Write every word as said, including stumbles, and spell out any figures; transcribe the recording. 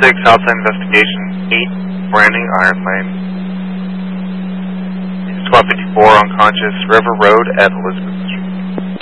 six, outside investigation, eight, branding, Iron Lane. twelve fifty-four, unconscious, River Road at Elizabeth